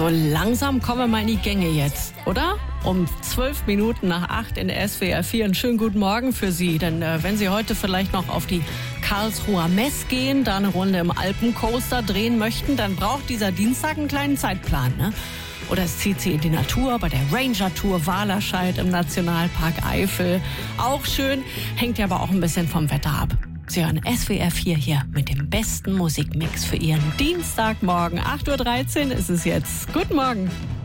So langsam kommen wir mal in die Gänge jetzt, oder? Um 12 Minuten nach 8 in der SWR 4. Einen schönen guten Morgen für Sie. Denn wenn Sie heute vielleicht noch auf die Karlsruher Mess gehen, da eine Runde im Alpencoaster drehen möchten, dann braucht dieser Dienstag einen kleinen Zeitplan, ne? Oder es zieht Sie in die Natur bei der Ranger-Tour Wahlerscheid im Nationalpark Eifel. Auch schön, hängt ja aber auch ein bisschen vom Wetter ab. Sie hören SWR 4 hier mit dem besten Musikmix für Ihren Dienstagmorgen. 8.13 Uhr ist es jetzt. Guten Morgen.